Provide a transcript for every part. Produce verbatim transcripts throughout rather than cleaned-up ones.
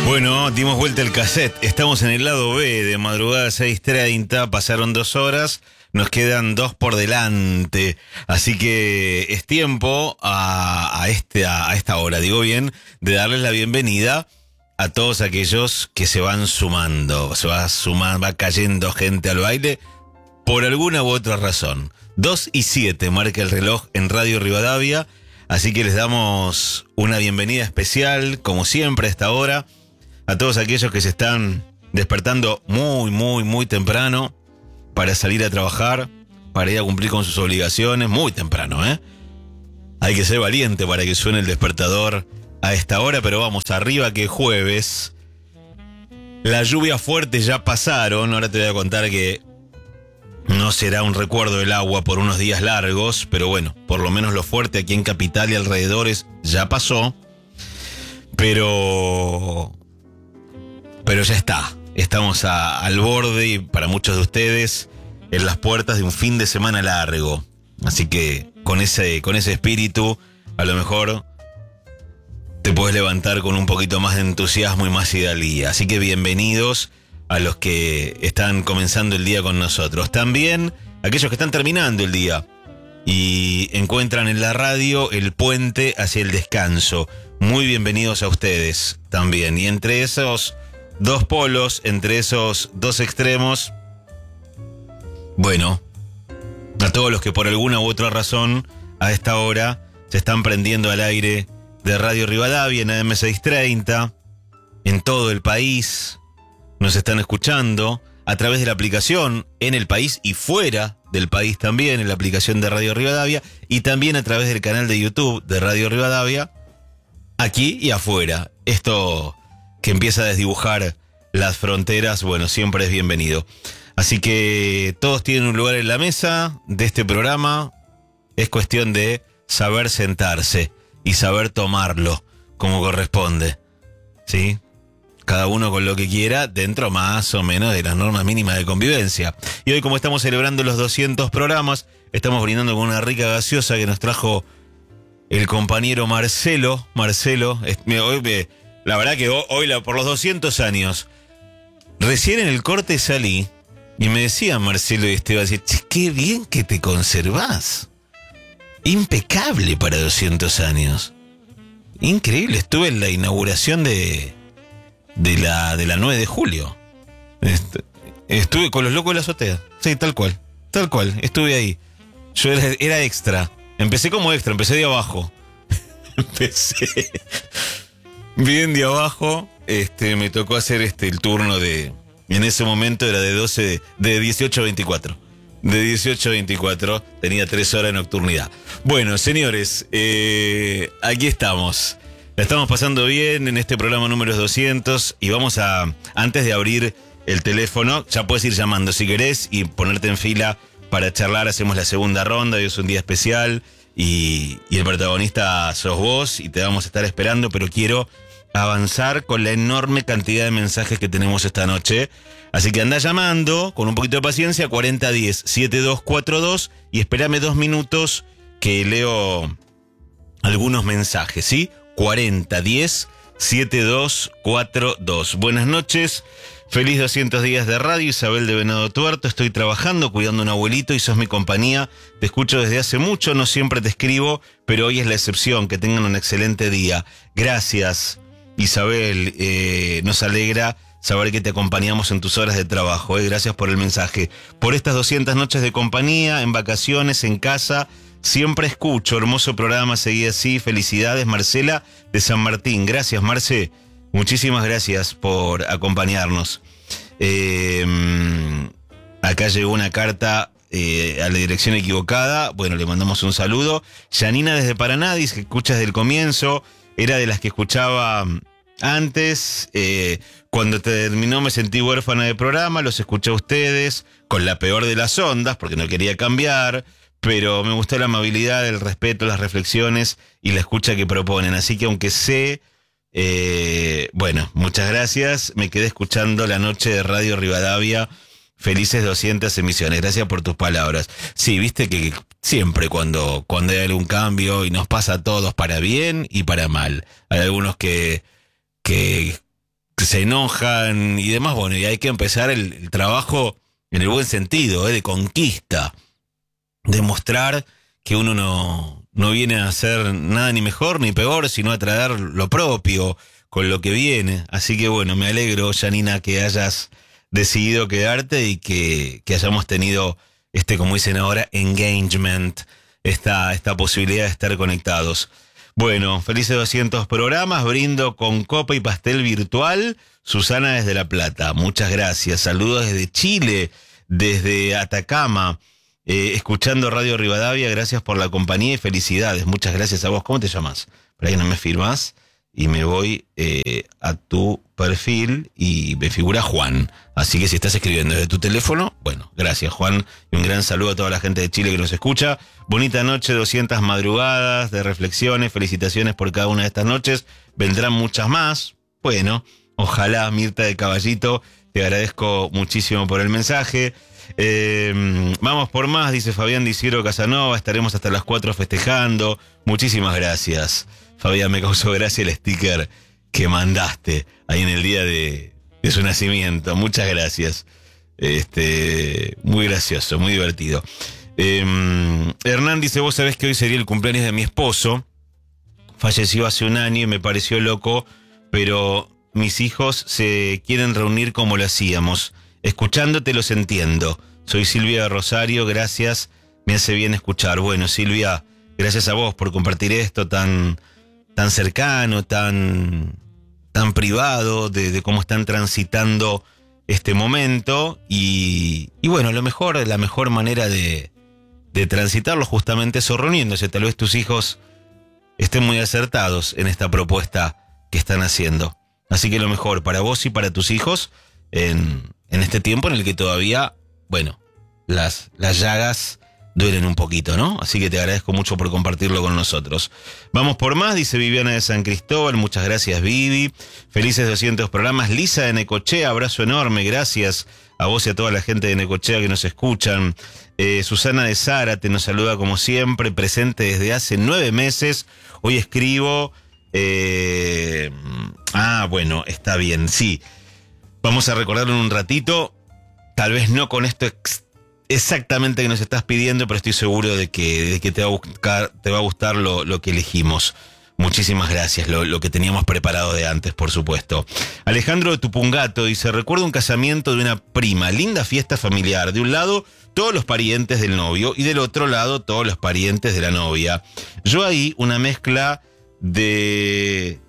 Bueno, dimos vuelta el cassette. Estamos en el lado B de madrugada seis treinta. Pasaron dos horas. Nos quedan dos por delante. Así que es tiempo a, a, este, a, a esta hora, digo bien, de darles la bienvenida a todos aquellos que se van sumando. Se va sumando, va cayendo gente al baile por alguna u otra razón. dos y siete marca el reloj en Radio Rivadavia. Así que les damos una bienvenida especial, como siempre a esta hora, a todos aquellos que se están despertando muy, muy, muy temprano para salir a trabajar, para ir a cumplir con sus obligaciones, muy temprano, ¿eh? Hay que ser valiente para que suene el despertador a esta hora, pero vamos arriba que jueves. Las lluvias fuertes ya pasaron, ahora te voy a contar que no será un recuerdo del agua por unos días largos, pero bueno, por lo menos lo fuerte aquí en Capital y alrededores ya pasó, pero... Pero ya está, estamos a, al borde y para muchos de ustedes en las puertas de un fin de semana largo. Así que con ese, con ese espíritu a lo mejor te puedes levantar con un poquito más de entusiasmo y más hidalguía. Así que bienvenidos a los que están comenzando el día con nosotros. También aquellos que están terminando el día y encuentran en la radio el puente hacia el descanso. Muy bienvenidos a ustedes también. Y entre esos dos polos, entre esos dos extremos, bueno, a todos los que por alguna u otra razón a esta hora se están prendiendo al aire de Radio Rivadavia en A M seiscientos treinta, en todo el país, nos están escuchando a través de la aplicación en el país y fuera del país también, en la aplicación de Radio Rivadavia, y también a través del canal de YouTube de Radio Rivadavia, aquí y afuera. Esto que empieza a desdibujar las fronteras, bueno, siempre es bienvenido. Así que todos tienen un lugar en la mesa de este programa. Es cuestión de saber sentarse y saber tomarlo como corresponde, ¿sí? Cada uno con lo que quiera, dentro más o menos de las normas mínimas de convivencia. Y hoy, como estamos celebrando los doscientos programas, estamos brindando con una rica gaseosa que nos trajo el compañero Marcelo. Marcelo, es, hoy me... La verdad que hoy, por los doscientos años, recién en el corte salí y me decían Marcelo y Esteban, che, qué bien que te conservás. Impecable para doscientos años. Increíble, estuve en la inauguración de, de, la, de la nueve de julio. Estuve con los locos de la azotea. Sí, tal cual, tal cual, estuve ahí. Yo era, era extra. Empecé como extra, empecé de abajo. Empecé... Bien de abajo, este, me tocó hacer este el turno de, en ese momento era de doce, de dieciocho a veinticuatro. De dieciocho a veinticuatro, tenía tres horas de nocturnidad. Bueno, señores, eh, aquí estamos. La estamos pasando bien en este programa número doscientos y vamos a, antes de abrir el teléfono, ya puedes ir llamando si querés y ponerte en fila para charlar. Hacemos la segunda ronda, hoy es un día especial y, y el protagonista sos vos y te vamos a estar esperando, pero quiero avanzar con la enorme cantidad de mensajes que tenemos esta noche. Así que anda llamando con un poquito de paciencia, cuarenta diez setenta y dos cuarenta y dos, y espérame dos minutos que leo algunos mensajes, ¿sí? cuarenta diez setenta y dos cuarenta y dos. Buenas noches, feliz doscientos días de radio, Isabel de Venado Tuerto. Estoy trabajando, cuidando a un abuelito y sos mi compañía. Te escucho desde hace mucho, no siempre te escribo, pero hoy es la excepción. Que tengan un excelente día. Gracias, Isabel, eh, nos alegra saber que te acompañamos en tus horas de trabajo. Eh. Gracias por el mensaje. Por estas doscientas noches de compañía, en vacaciones, en casa, siempre escucho. Hermoso programa, seguí así. Felicidades, Marcela de San Martín. Gracias, Marce. Muchísimas gracias por acompañarnos. Eh, acá llegó una carta eh, a la dirección equivocada. Bueno, le mandamos un saludo. Yanina desde Paraná dice que escucha desde el comienzo. Era de las que escuchaba antes. Eh, cuando terminó me sentí huérfana de programa. Los escuché a ustedes con la peor de las ondas porque no quería cambiar. Pero me gustó la amabilidad, el respeto, las reflexiones y la escucha que proponen. Así que aunque sé... Eh, bueno, muchas gracias. Me quedé escuchando la noche de Radio Rivadavia. Felices doscientas emisiones. Gracias por tus palabras. Sí, viste que siempre cuando, cuando hay algún cambio y nos pasa a todos para bien y para mal. Hay algunos que, que se enojan y demás. Bueno, y hay que empezar el, el trabajo en el buen sentido, ¿eh? De conquista. Demostrar que uno no, no viene a hacer nada ni mejor ni peor, sino a traer lo propio con lo que viene. Así que bueno, me alegro, Janina, que hayas decidido quedarte y que, que hayamos tenido este, como dicen ahora, engagement, esta, esta posibilidad de estar conectados. Bueno, felices doscientos programas, brindo con copa y pastel virtual. Susana desde La Plata, muchas gracias. Saludos desde Chile, desde Atacama, eh, escuchando Radio Rivadavia, gracias por la compañía y felicidades. Muchas gracias a vos. ¿Cómo te llamas? Por ahí no me firmás y me voy eh, a tu perfil y me figura Juan. Así que si estás escribiendo desde tu teléfono, bueno, gracias Juan, y un gran saludo a toda la gente de Chile que nos escucha. Bonita noche, doscientas madrugadas de reflexiones, felicitaciones por cada una de estas noches. Vendrán muchas más. Bueno, ojalá, Mirta de Caballito, te agradezco muchísimo por el mensaje. Eh, vamos por más, dice Fabián Diciero Casanova, estaremos hasta las cuatro festejando. Muchísimas gracias, Fabián, me causó gracia el sticker que mandaste ahí en el día de, de su nacimiento. Muchas gracias. Este, muy gracioso, muy divertido. Eh, Hernán dice, vos sabés que hoy sería el cumpleaños de mi esposo. Falleció hace un año y me pareció loco, pero mis hijos se quieren reunir como lo hacíamos. Escuchándote los entiendo. Soy Silvia de Rosario, gracias, me hace bien escuchar. Bueno, Silvia, gracias a vos por compartir esto tan, tan cercano, tan, tan privado, de, de cómo están transitando este momento. Y, y bueno, lo mejor, la mejor manera de, de transitarlo justamente es reuniéndose. Tal vez tus hijos estén muy acertados en esta propuesta que están haciendo. Así que lo mejor para vos y para tus hijos en, en este tiempo en el que todavía, bueno, las, las llagas duelen un poquito, ¿no? Así que te agradezco mucho por compartirlo con nosotros. Vamos por más, dice Viviana de San Cristóbal. Muchas gracias, Vivi. Felices doscientos programas. Lisa de Necochea, abrazo enorme. Gracias a vos y a toda la gente de Necochea que nos escuchan. Eh, Susana de Zárate nos saluda como siempre, presente desde hace nueve meses. Hoy escribo... Eh, ah, bueno, está bien, sí. Vamos a recordarlo en un ratito. Tal vez no con esto ex- exactamente que nos estás pidiendo, pero estoy seguro de que, de que te va a buscar, te va a gustar lo, lo que elegimos. Muchísimas gracias, lo, lo que teníamos preparado de antes, por supuesto. Alejandro de Tupungato dice, recuerdo un casamiento de una prima, linda fiesta familiar. De un lado, todos los parientes del novio y del otro lado, todos los parientes de la novia. Yo ahí, una mezcla de...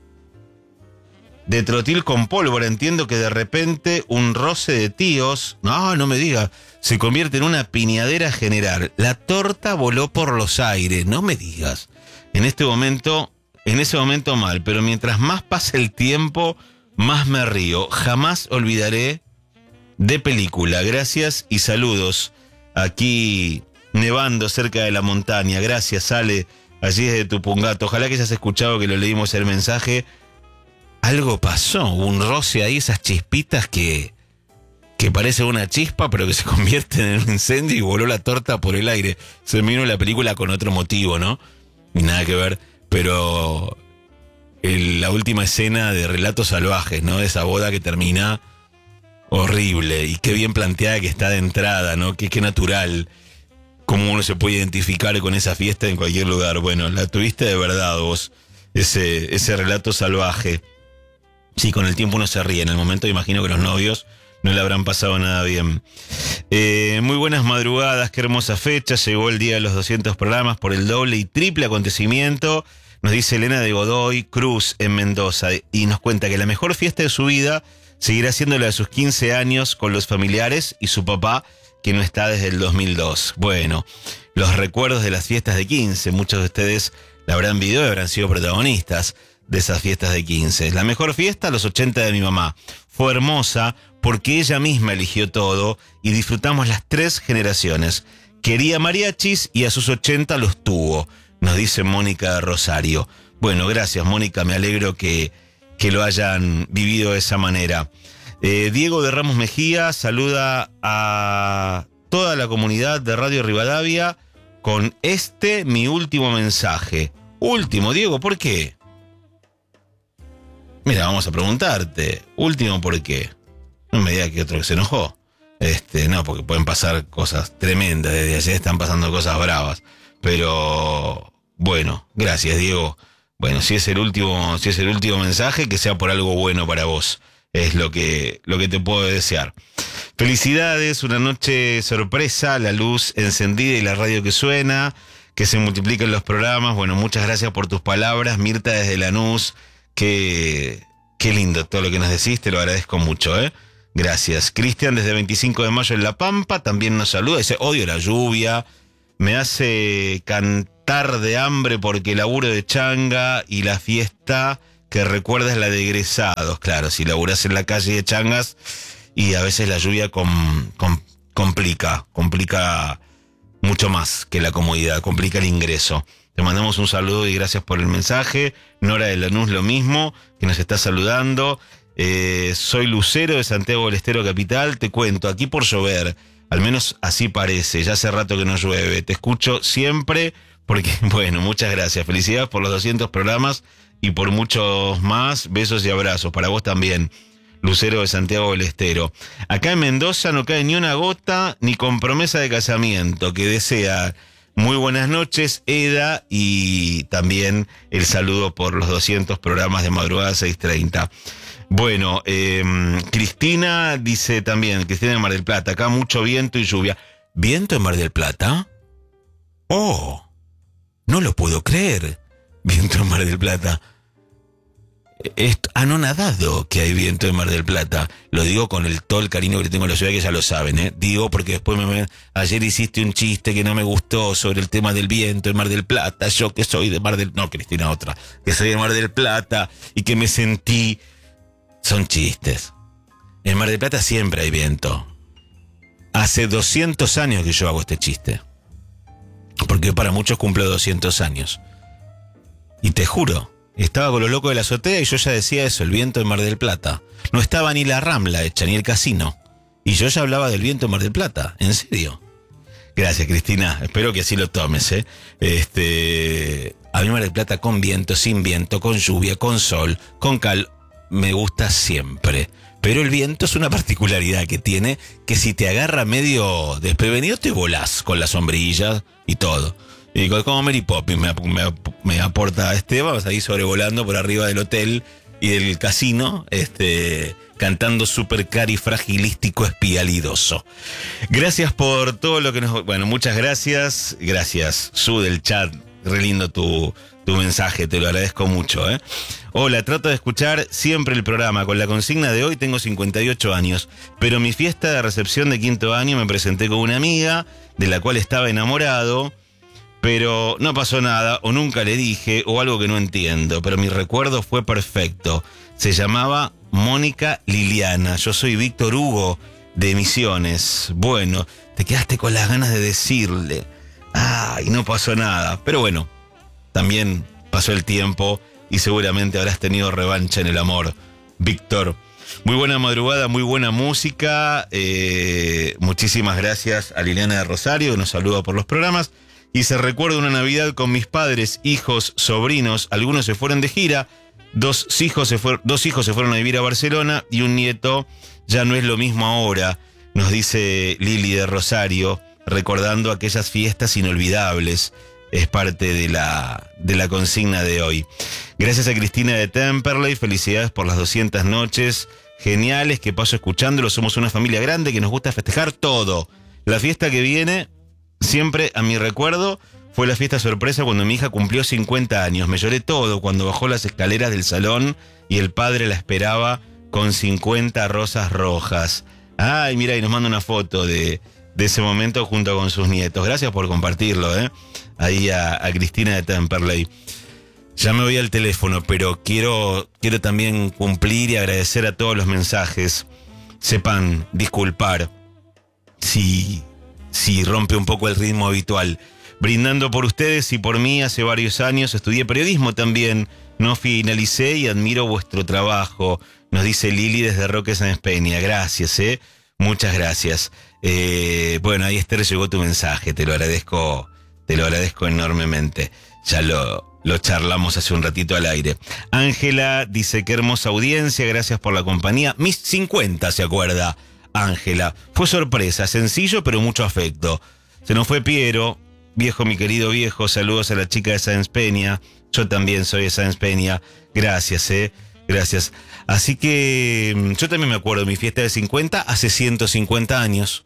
de trotil con pólvora. Entiendo que de repente un roce de tíos, no, no me diga, se convierte en una piñadera general. La torta voló por los aires, no me digas. En este momento, en ese momento mal, pero mientras más pasa el tiempo, más me río. Jamás olvidaré de película. Gracias y saludos. Aquí nevando cerca de la montaña. Gracias, Ale, allí desde Tupungato. Ojalá que hayas escuchado que lo leímos el mensaje. Algo pasó, un roce ahí, esas chispitas que, que parece una chispa, pero que se convierten en un incendio y voló la torta por el aire. Se me vino la película con otro motivo, ¿no? Y nada que ver, pero el, la última escena de Relatos Salvajes, ¿no? De esa boda que termina horrible y qué bien planteada que está de entrada, ¿no? Qué, qué natural, cómo uno se puede identificar con esa fiesta en cualquier lugar. Bueno, la tuviste de verdad vos, ese, ese relato salvaje. Sí, con el tiempo uno se ríe. En el momento imagino que los novios no le habrán pasado nada bien. Eh, muy buenas madrugadas, qué hermosa fecha. Llegó el día de los doscientos programas por el doble y triple acontecimiento. Nos dice Elena de Godoy Cruz en Mendoza y nos cuenta que la mejor fiesta de su vida seguirá siendo la de sus quince años con los familiares y su papá, que no está desde el dos mil dos. Bueno, los recuerdos de las fiestas de quince, muchos de ustedes la habrán vivido y habrán sido protagonistas de esas fiestas de quince. La mejor fiesta, los ochenta de mi mamá. Fue hermosa porque ella misma eligió todo y disfrutamos las tres generaciones. Quería mariachis y a sus ochenta los tuvo, nos dice Mónica de Rosario. Bueno, gracias Mónica, me alegro que, que lo hayan vivido de esa manera. Eh, Diego de Ramos Mejía saluda a toda la comunidad de Radio Rivadavia con este mi último mensaje. Último, Diego, ¿por qué? Mira, vamos a preguntarte. Último, ¿por qué? No me diga que otro que se enojó. Este, no, porque pueden pasar cosas tremendas. Desde ayer están pasando cosas bravas. Pero, bueno, gracias, Diego. Bueno, si es el último, si es el último mensaje, que sea por algo bueno para vos. Es lo que, lo que te puedo desear. Felicidades, una noche sorpresa, la luz encendida y la radio que suena, que se multipliquen los programas. Bueno, muchas gracias por tus palabras, Mirta desde Lanús. Qué, qué lindo todo lo que nos decís, te lo agradezco mucho, ¿eh? Gracias. Cristian desde veinticinco de mayo en La Pampa también nos saluda, dice, odio la lluvia, me hace cantar de hambre porque laburo de changa y la fiesta que recuerda es la de egresados. Claro, si laburás en la calle de changas y a veces la lluvia com, com, complica, complica mucho más que la comodidad, complica el ingreso. Te mandamos un saludo y gracias por el mensaje. Nora de Lanús lo mismo, que nos está saludando. Eh, soy Lucero de Santiago del Estero Capital. Te cuento, aquí por llover, al menos así parece, ya hace rato que no llueve. Te escucho siempre porque, bueno, muchas gracias. Felicidades por los doscientos programas y por muchos más. Besos y abrazos para vos también, Lucero de Santiago del Estero. Acá en Mendoza no cae ni una gota ni con promesa de casamiento. Que desea muy buenas noches, Eda, y también el saludo por los doscientos programas de madrugada seis treinta. Bueno, eh, Cristina dice también, Cristina de Mar del Plata, acá mucho viento y lluvia. ¿Viento en Mar del Plata? ¡Oh! No lo puedo creer. Viento en Mar del Plata. Es anonadado que hay viento en Mar del Plata. Lo digo con el todo el cariño que le tengo a la ciudad, que ya lo saben, ¿eh? Digo porque después me ven. Ayer hiciste un chiste que no me gustó sobre el tema del viento en Mar del Plata. Yo que soy de Mar del... No, Cristina, otra. Que soy de Mar del Plata y que me sentí... Son chistes. En Mar del Plata siempre hay viento. Hace doscientos años que yo hago este chiste. Porque para muchos cumplo doscientos años. Y te juro... Estaba con los locos de la azotea y yo ya decía eso, el viento en Mar del Plata. No estaba ni la Rambla hecha, ni el casino. Y yo ya hablaba del viento en Mar del Plata, en serio. Gracias, Cristina, espero que así lo tomes, ¿eh? Este, a mí Mar del Plata con viento, sin viento, con lluvia, con sol, con cal, me gusta siempre. Pero el viento es una particularidad que tiene, que si te agarra medio desprevenido te volás con las sombrillas y todo. Y como Mary Poppins me, me, me aporta Esteban, vas ahí sobrevolando por arriba del hotel y del casino, este, cantando super carifragilístico espialidoso. Gracias por todo lo que nos... Bueno, muchas gracias. Gracias, Su del chat. Re lindo tu, tu mensaje, te lo agradezco mucho, ¿eh? Hola, trato de escuchar siempre el programa. Con la consigna de hoy tengo cincuenta y ocho años, pero mi fiesta de recepción de quinto año me presenté con una amiga de la cual estaba enamorado. Pero no pasó nada, o nunca le dije, o algo que no entiendo, pero mi recuerdo fue perfecto. Se llamaba Mónica Liliana. Yo soy Víctor Hugo de Misiones. Bueno, te quedaste con las ganas de decirle. Ay, no pasó nada. Pero bueno, también pasó el tiempo y seguramente habrás tenido revancha en el amor, Víctor. Muy buena madrugada, muy buena música. Eh, muchísimas gracias a Liliana de Rosario, que nos saluda por los programas. Y se recuerda una Navidad con mis padres, hijos, sobrinos. Algunos se fueron de gira, dos hijos se fueron, dos hijos se fueron a vivir a Barcelona y un nieto. Ya no es lo mismo ahora, nos dice Lili de Rosario, recordando aquellas fiestas inolvidables. Es parte de la, de la consigna de hoy. Gracias a Cristina de Temperley, felicidades por las doscientas noches geniales que paso escuchándolo. Somos una familia grande que nos gusta festejar todo. La fiesta que viene... Siempre a mi recuerdo fue la fiesta sorpresa cuando mi hija cumplió cincuenta años. Me lloré todo cuando bajó las escaleras del salón y el padre la esperaba con cincuenta rosas rojas. Ay, mira, y nos manda una foto de, de ese momento junto con sus nietos. Gracias por compartirlo, ¿eh? Ahí a, a Cristina de Temperley. Ya me voy al teléfono, pero quiero, quiero también cumplir y agradecer a todos los mensajes. Sepan disculpar si... si rompe un poco el ritmo habitual. Brindando por ustedes y por mí, hace varios años estudié periodismo también. No finalicé y admiro vuestro trabajo. Nos dice Lili desde Roque Sáenz Peña. Gracias, eh. Muchas gracias. Eh, bueno, ahí Esther llegó tu mensaje. Te lo agradezco, te lo agradezco enormemente. Ya lo, lo charlamos hace un ratito al aire. Ángela dice, qué hermosa audiencia, gracias por la compañía. Mis cincuenta, se acuerda Ángela. Fue sorpresa, sencillo pero mucho afecto. Se nos fue Piero, viejo, mi querido viejo, saludos a la chica de Sáenz Peña. Yo también soy de Sáenz Peña. Gracias, eh, gracias. Así que yo también me acuerdo de mi fiesta de cincuenta hace ciento cincuenta años.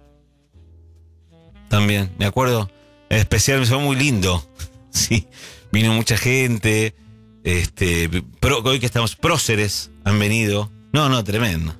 También, me acuerdo. Especial, fue muy lindo. Sí, vino mucha gente. Este, pro, hoy que estamos, próceres han venido. No, no, tremendo.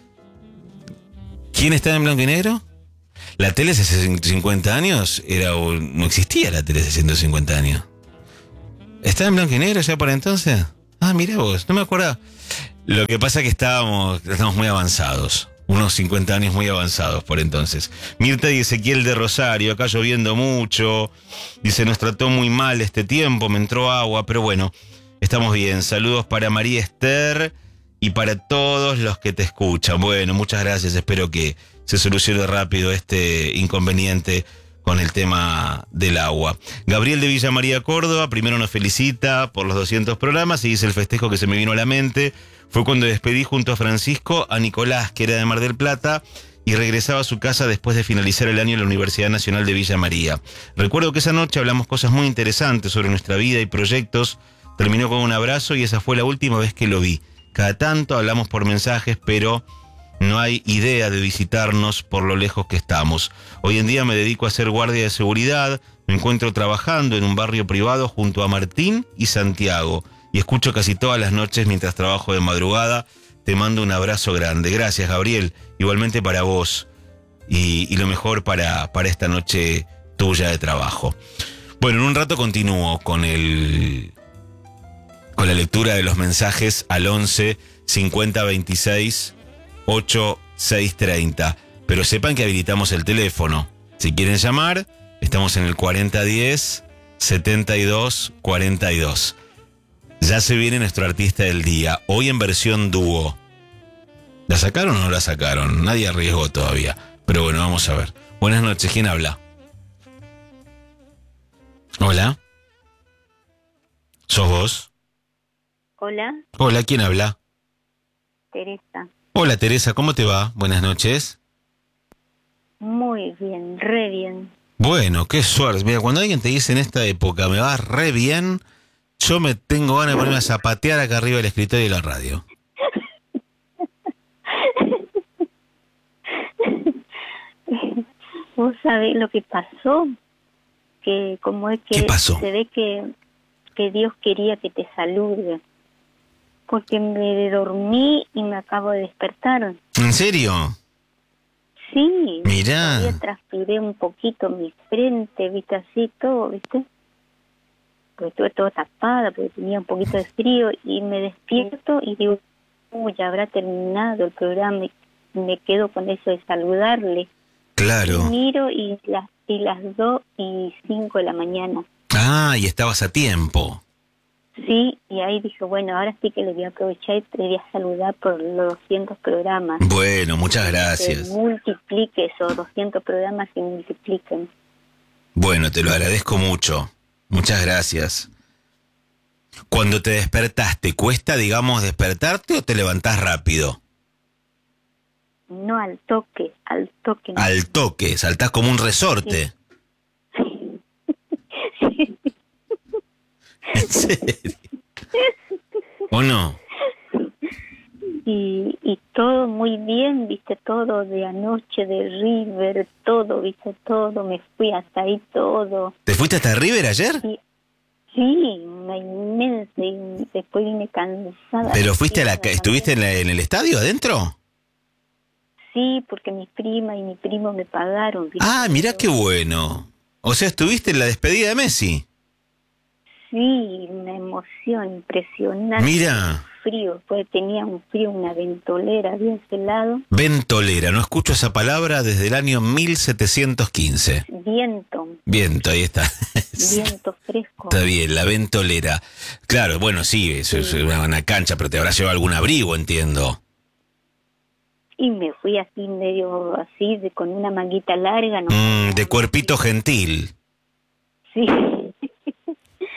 ¿Quién está en blanco y negro? La tele hace ciento cincuenta años era, no existía la tele hace ciento cincuenta años. ¿Está en blanco y negro ya por entonces? Ah, mirá vos, no me acuerdo. Lo que pasa es que estábamos, estábamos muy avanzados. Unos cincuenta años muy avanzados por entonces. Mirta y Ezequiel de Rosario, acá lloviendo mucho. Dice, nos trató muy mal este tiempo, me entró agua, pero bueno, estamos bien. Saludos para María Esther y para todos los que te escuchan. Bueno, muchas gracias, espero que se solucione rápido este inconveniente con el tema del agua. Gabriel de Villa María, Córdoba, primero nos felicita por los doscientos programas y dice, el festejo que se me vino a la mente fue cuando despedí junto a Francisco a Nicolás, que era de Mar del Plata, y regresaba a su casa después de finalizar el año en la Universidad Nacional de Villa María. Recuerdo que esa noche hablamos cosas muy interesantes sobre nuestra vida y proyectos. Terminó con un abrazo y esa fue la última vez que lo vi. Cada tanto hablamos por mensajes, pero no hay idea de visitarnos por lo lejos que estamos. Hoy en día me dedico a ser guardia de seguridad, me encuentro trabajando en un barrio privado junto a Martín y Santiago, y escucho casi todas las noches mientras trabajo de madrugada. Te mando un abrazo grande. Gracias, Gabriel. Igualmente para vos. Y, y lo mejor para, para esta noche tuya de trabajo. Bueno, en un rato continúo con el con la lectura de los mensajes al once cincuenta veintiséis ochenta y seis treinta. Pero sepan que habilitamos el teléfono. Si quieren llamar, estamos en el cuarenta diez setenta y dos cuarenta y dos. Ya se viene nuestro artista del día, hoy en versión dúo. ¿La sacaron o no la sacaron? Nadie arriesgó todavía. Pero bueno, vamos a ver. Buenas noches, ¿quién habla? Hola. ¿Sos vos? Hola. Hola, ¿quién habla? Teresa. Hola, Teresa, ¿cómo te va? Buenas noches. Muy bien, re bien. Bueno, qué suerte. Mira, cuando alguien te dice en esta época, me va re bien, yo me tengo ganas de ponerme a zapatear acá arriba del escritorio de la radio. ¿Vos sabés lo que pasó? Que como es que ¿Qué pasó? se ve que, que Dios quería que te salude. Porque me dormí y me acabo de despertar. ¿En serio? Sí. Mirá. Todavía transpiré un poquito mi frente, viste, así todo, viste. Porque estuve todo tapada, porque tenía un poquito de frío. Y me despierto y digo, uy, ya habrá terminado el programa. Y me quedo con eso de saludarle. Claro. Y miro y las, y las dos y cinco de la mañana. Ah, y estabas a tiempo. Sí, y ahí dije, bueno, ahora sí que le voy a aprovechar y te voy a saludar por los doscientos programas. Bueno, muchas gracias. Que multiplique esos doscientos programas, que multipliquen. Bueno, te lo agradezco mucho. Muchas gracias. Cuando te despertaste, ¿cuesta, digamos, despertarte o te levantás rápido? No, al toque, al toque. Al toque, saltás como un resorte. Sí. Sí. ¿En serio? ¿O no? Y, y todo muy bien, viste, todo de anoche, de River, todo, viste, todo, me fui hasta ahí todo. ¿Te fuiste hasta River ayer? Sí, sí, una inmensa, y después vine cansada. ¿Pero fuiste a la, Sí, estuviste en, la, en el estadio adentro? Sí, porque mi prima y mi primo me pagaron. ¿viste? Ah, mirá qué bueno. O sea, estuviste en la despedida de Messi. Sí, una emoción impresionante. Mira. Frío, pues tenía un frío, una ventolera, había ese lado. Ventolera, no escucho esa palabra desde el año mil setecientos quince. Viento. Viento, ahí está. Viento fresco. Está bien, la ventolera. Claro, bueno, sí, eso es una, una cancha, pero te habrás llevado algún abrigo, entiendo. Y me fui así medio así, de, con una manguita larga. ¿no? Mm, de cuerpito gentil. Sí.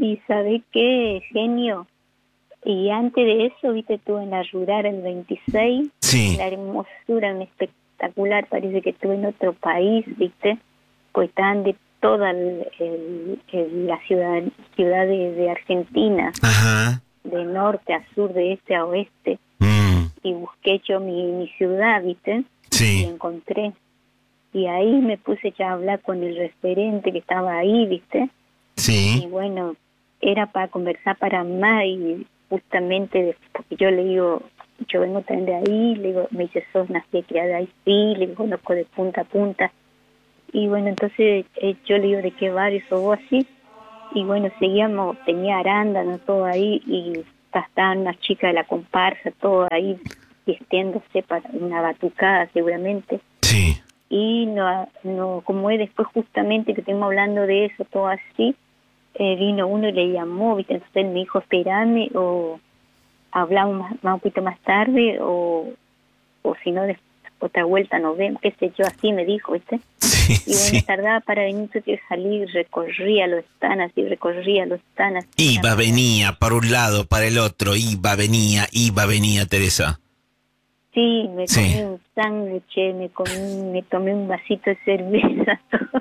Y ¿sabés qué, genio? Y antes de eso, viste, estuve en la rural el veintiséis. Sí. La hermosura, un espectacular, parece que estuve en otro país, viste, pues estaban de toda el, el, el, la ciudad, ciudad de, de Argentina. Ajá. De norte a sur, de este a oeste. Mm. Y busqué yo mi, mi ciudad, viste, Sí. y encontré. Y ahí me puse ya a hablar con el referente que estaba ahí, viste. Sí. Y bueno, era para conversar para más y justamente porque yo le digo, yo vengo también de ahí, le digo, me dice, sos nacida y criada ahí, sí, le digo, conozco de punta a punta. Y bueno, entonces eh, yo le digo, ¿de qué barrio sos vos así? Y bueno, seguíamos, tenía arándanos, todo ahí, y estaban unas chicas de la comparsa, todo ahí, vistiéndose para una batucada seguramente. Sí. Y no, no, como es después justamente que estuvimos hablando de eso, todo así, eh, vino uno y le llamó, ¿viste? Entonces él me dijo, esperame, o hablamos más, más un poquito más tarde, o, o si no, de otra vuelta nos vemos, qué sé yo, así me dijo, ¿viste? Sí, Y bueno, sí. tardaba para venir, tuve que salir, recorría los estanas y recorría los estanas. Iba, venía, para un lado, para el otro, iba, venía, iba, venía, Teresa. Sí, me Sí. comí un sándwich, me comí, me tomé un vasito de cerveza, todo.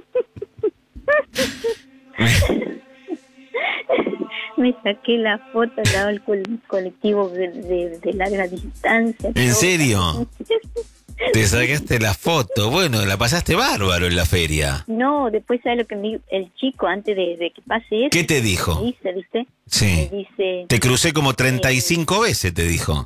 Me saqué la foto, daba el col- colectivo de, de, de larga distancia. ¿En todo. serio? Te sacaste la foto. Bueno, la pasaste bárbaro en la feria. No, después sabe lo que me, el chico, antes de, de que pase eso. ¿Qué te dijo? Me dice, ¿viste? Sí. Me dice... Te crucé como treinta y cinco veces, te dijo.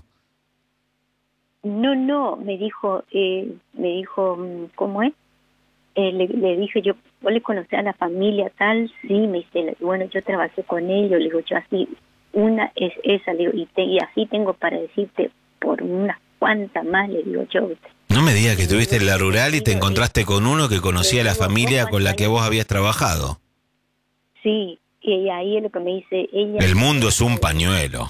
No, no, me dijo, eh, me dijo, mm, ¿cómo es? Eh, le, le dije yo, ¿vos le conocés a la familia tal? Sí, me dice, bueno, yo trabajé con ellos, le digo yo así, una es esa, le digo, y, te, y así tengo para decirte por unas cuantas más, le digo yo. ¿viste? No me digas que Le estuviste digo, en la rural y te digo, encontraste con uno que conocía a le la digo, familia ¿vos con la cuántos que años? vos habías trabajado. Sí, y ahí es lo que me dice ella. El mundo es un pañuelo.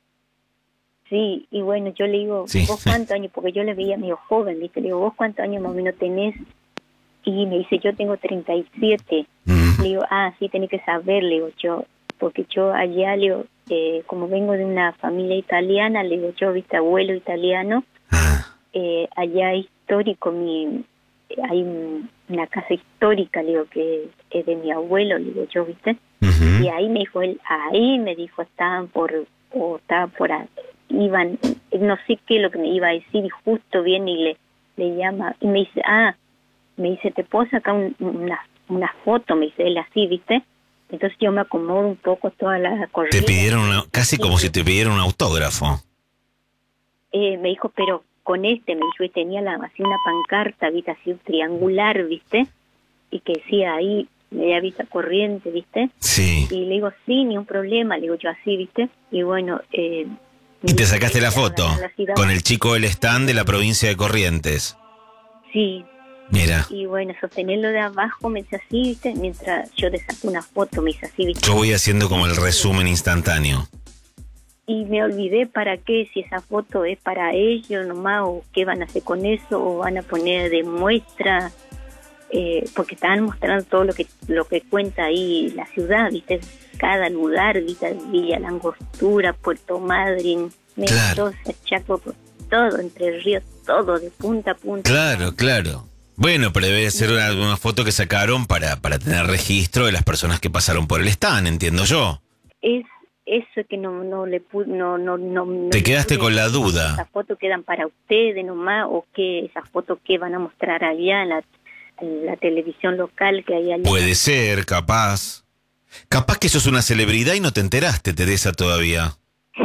Sí, y bueno, yo le digo, Sí. ¿vos cuántos años? Porque yo le veía medio joven, ¿viste? Le digo, ¿vos cuántos años más o menos tenés? Y me dice, yo tengo treinta y siete. Mm. Le digo, ah, sí, tenés que saber, le digo yo, porque yo allá, le digo, eh, como vengo de una familia italiana, le digo yo, viste, abuelo italiano, Ah. eh, allá histórico, mi hay un- una casa histórica, le digo, que es de mi abuelo, le digo yo, viste, Ujú. y ahí me dijo él, ahí me dijo, estaban por, o estaban por, a- iban, no sé qué es lo que me iba a decir, y justo viene y le, le llama, y me dice, ah, me dice, ¿te puedo sacar un- una, una foto? Me dice él así, ¿viste? Entonces yo me acomodo un poco toda la corrida. Te pidieron una, casi como Sí. si te pidieran un autógrafo. Eh, me dijo, pero con este, me dijo, y tenía la, así una pancarta, ¿viste? Así un triangular, ¿viste? Y que decía ahí, media vista corriente, ¿viste? Sí. Y le digo, sí, ni un problema, le digo yo así, ¿viste? Y bueno... Eh, Y te sacaste la foto la ciudad, con el chico del stand de la provincia de Corrientes. sí. Mira, Y bueno, sostenerlo de abajo me dice así, ¿viste? Mientras yo le saco una foto, me dice así, ¿viste? yo voy haciendo como el resumen instantáneo. Y me olvidé para qué, si esa foto es para ellos nomás, o qué van a hacer con eso, o van a poner de muestra, eh, porque estaban mostrando todo lo que lo que cuenta ahí la ciudad, ¿viste? Cada lugar, ¿viste? Villa La Angostura, Puerto Madryn, Claro. Mendoza, Chaco, todo, Entre Ríos, todo, de punta a punta. Claro, claro. Bueno, pero debe ser una, una foto que sacaron para, para tener registro de las personas que pasaron por el stand, entiendo yo. Es eso que no no le pude, no no no no Te le quedaste pude con la decir, duda. esas fotos quedan para ustedes nomás, o que esas fotos que van a mostrar allá en la, en la televisión local que hay allá. Puede ser, capaz. Capaz que sos una celebridad y no te enteraste, Teresa, todavía.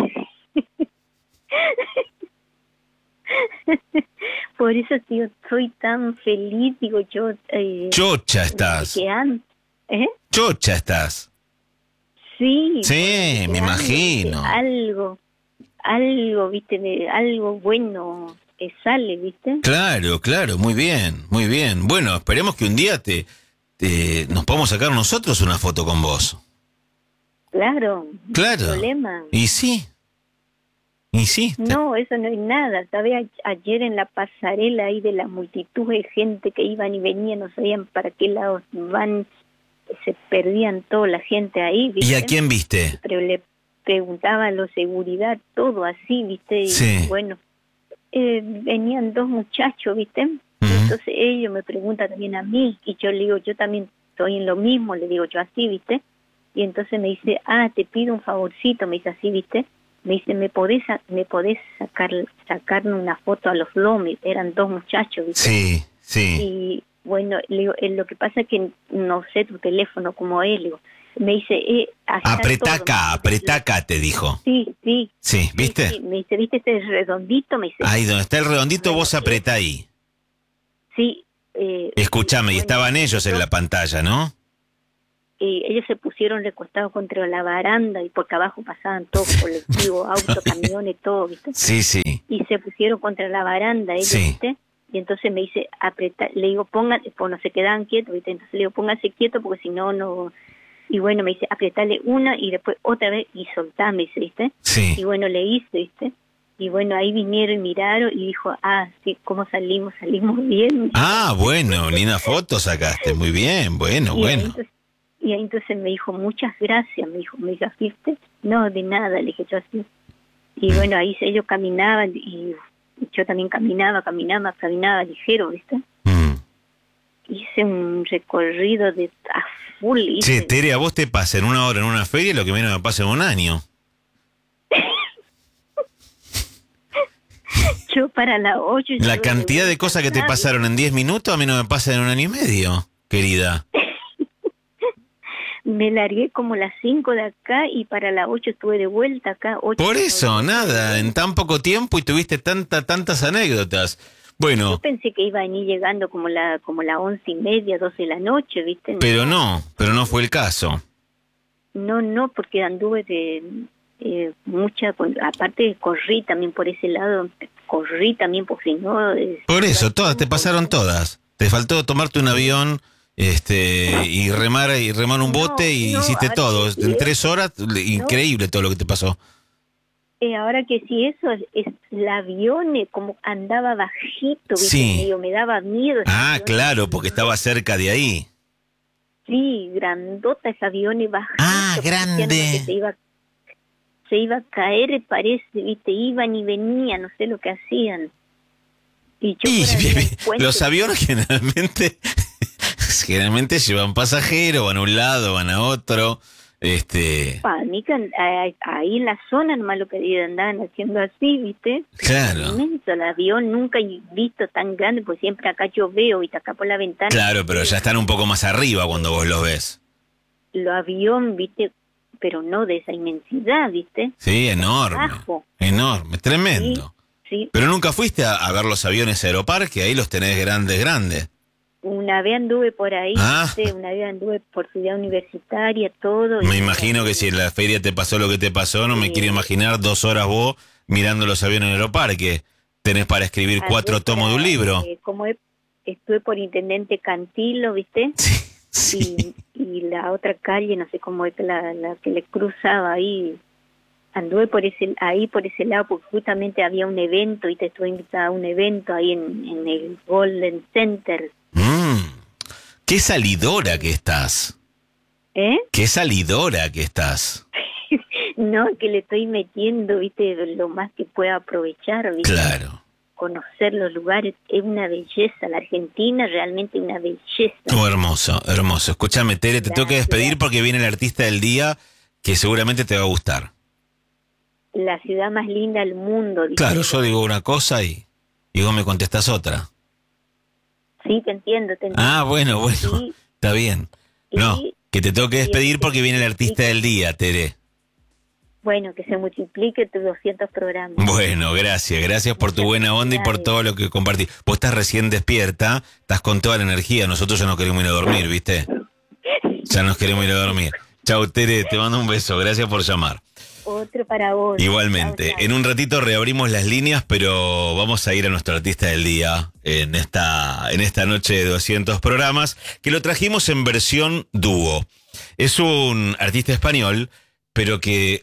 Por eso, tío, soy tan feliz, digo yo. Eh, Chocha estás. que an- ¿eh? Chocha estás. Sí. Sí, porque me antes imagino. Algo, algo, viste, de algo bueno que sale, viste. Claro, claro, muy bien, muy bien. Bueno, esperemos que un día te, te nos podamos sacar nosotros una foto con vos. Claro. Claro. No hay problema. Y sí. Y sí. te- No, eso no es nada. ¿Sabes? A- Ayer en la pasarela ahí de la multitud de gente que iban y venían, no sabían para qué lados van. se perdían toda la gente ahí, ¿viste? ¿Y a quién viste? Pero le preguntaba a la seguridad, todo así, ¿viste? Y Sí. bueno, eh, venían dos muchachos, ¿viste? Ujú. Entonces ellos me preguntan también a mí, y yo le digo, yo también estoy en lo mismo, le digo yo así, ¿viste? Y entonces me dice, ah, te pido un favorcito, me dice así, ¿viste? Me dice, ¿me podés, me podés sacar sacarme una foto a los dos? Eran dos muchachos, ¿viste? Sí, sí. Y bueno, le digo, eh, lo que pasa es que no sé tu teléfono como él, le digo. Me dice, eh, allá Apretá todo, acá, me dice, apretá acá, te dijo. Sí, sí. Sí, ¿viste? Sí, sí. Me dice, ¿viste este redondito? Me dice. Ahí donde está el redondito, Bueno, vos apretá ahí. Sí. Eh, Escuchame, y bueno, estaban ellos en la pantalla, ¿no? eh, ellos se pusieron recostados contra la baranda y porque abajo pasaban todos colectivos, autos, camiones, todo, ¿viste? Sí, sí. Y se pusieron contra la baranda ellos, Sí. ¿viste? Y entonces me dice, apretar, le digo, pongan, pues no se quedaban quietos, ¿viste? Entonces le digo, pónganse quietos porque si no, no... Y bueno, me dice, apretale una y después otra vez y soltame, dice, ¿viste? Sí. Y bueno, le hice, ¿viste? Y bueno, ahí vinieron y miraron y dijo, ah, sí, ¿cómo salimos? Salimos bien. Ah, bueno, linda foto sacaste. Muy bien, bueno, y bueno. Ahí entonces, y ahí entonces me dijo, muchas gracias, me dijo, me dijo, ¿viste? No, de nada, le dije yo así. Y bueno, ahí ellos caminaban y yo también caminaba, caminaba, caminaba ligero, ¿viste? Mm. Hice un recorrido de a full. Hice. Che, Tere, a vos te pasa en una hora en una feria lo que menos me pasa en un año. Yo para las ocho... La cantidad de cosas que te nadie. pasaron en diez minutos a mí no me pasa en un año y medio, querida. Me largué como las cinco de acá y para las ocho estuve de vuelta acá. ocho, Por eso, nueve. nada, en tan poco tiempo y tuviste tanta, tantas anécdotas. Bueno, Yo pensé que iba a venir llegando como la como la once y media, doce de la noche, ¿viste? pero no, pero no fue el caso. No, no, porque anduve de eh, mucha, aparte corrí también por ese lado, corrí también porque si no... eh, Por eso, todas, te pasaron todas. Te faltó tomarte un avión este y remar y remar un No, bote y no, hiciste ahora todo. que En sí, tres horas, increíble todo lo que te pasó. Eh, ahora que sí, eso es, es el avión, eh, como andaba bajito, ¿viste? Sí. Medio, me daba miedo. ese Ah, avión. claro, porque estaba cerca de ahí. Sí, grandota ese avión y bajito. Ah, parecía grande. nomás que se iba, se iba a caer, parece, ¿viste? Iban y venían, no sé lo que hacían. Y yo Y, por ahí me encuentro- los aviones generalmente generalmente llevan pasajeros, van a un lado, van a otro. Este, Para mí, que an- ahí ahí en la zona nomás lo que andaban haciendo así, ¿viste? claro. Inmenso el avión, nunca he visto tan grande, pues siempre acá yo veo, ¿viste? Acá por la ventana. Claro, pero ya están un poco más arriba cuando vos los ves. Los avión, ¿viste? Pero no de esa inmensidad, ¿viste? Sí, enorme. Bajo. Enorme, tremendo. Sí, Pero nunca fuiste a, a ver los aviones Aeroparque, ahí los tenés grandes, grandes. una vez anduve por ahí, Ah. ¿viste? Una vez anduve por Ciudad Universitaria, todo. Me y- imagino que si en la feria te pasó lo que te pasó, no me Sí. quiero imaginar dos horas vos mirando los aviones en Aeroparque. Tenés para escribir Andé cuatro tomos de un para, libro. eh, como he- estuve por Intendente Cantilo, ¿viste? Sí, sí. Y, y la otra calle, no sé cómo es que la, la que le cruzaba ahí, anduve por ese ahí por ese lado porque justamente había un evento y te estuve invitada a un evento ahí en, en el Golden Center, Mm, qué salidora que estás. ¿eh? Qué salidora que estás. No, que le estoy metiendo, ¿viste? Lo más que pueda aprovechar, ¿viste? Claro. Conocer los lugares, es una belleza, la Argentina realmente una belleza. Oh, hermoso, hermoso. Escúchame, Tere, te tengo que despedir porque viene el artista del día que seguramente te va a gustar. La ciudad más linda del mundo. ¿viste? Claro, yo digo una cosa y, y vos me contestás otra. Sí, te entiendo, te entiendo. Ah, bueno, bueno, Sí. está bien. No, Y- que te tengo que despedir porque viene el artista del día, Tere. Bueno, que se multiplique tus doscientos programas. Bueno, gracias, gracias por tu Muchas buena onda y por felicidades. todo lo que compartís. Vos estás recién despierta, estás con toda la energía, nosotros ya nos queremos ir a dormir, ¿viste? Ya nos queremos ir a dormir. Chau, Tere, te mando un beso, gracias por llamar. Otro para vos. Igualmente, Chau, chau. en un ratito reabrimos las líneas, pero vamos a ir a nuestro artista del día en esta, en esta noche de doscientos programas, que lo trajimos en versión dúo. Es un artista español, pero que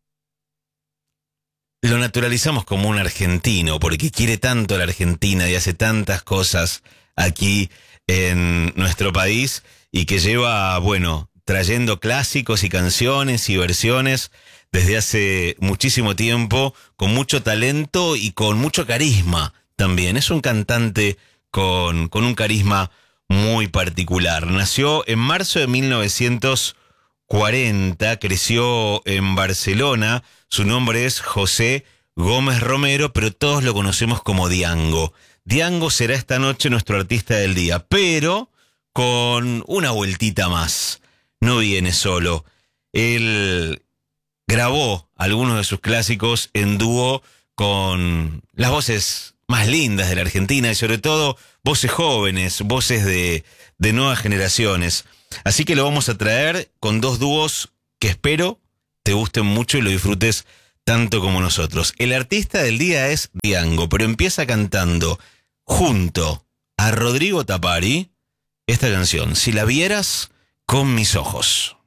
lo naturalizamos como un argentino, porque quiere tanto a la Argentina y hace tantas cosas aquí en nuestro país, y que lleva, bueno, trayendo clásicos y canciones y versiones desde hace muchísimo tiempo, con mucho talento y con mucho carisma también. Es un cantante con, con un carisma muy particular. Nació en marzo de mil novecientos cuarenta, creció en Barcelona, su nombre es José Gómez Romero, pero todos lo conocemos como Diango. Diango será esta noche nuestro artista del día, pero con una vueltita más. No viene solo. Él grabó algunos de sus clásicos en dúo con las voces más lindas de la Argentina y sobre todo voces jóvenes, voces de, de nuevas generaciones. Así que lo vamos a traer con dos dúos que espero te gusten mucho y lo disfrutes tanto como nosotros. El artista del día es Diango, pero empieza cantando junto a Rodrigo Tapari esta canción, Si la vieras con mis ojos.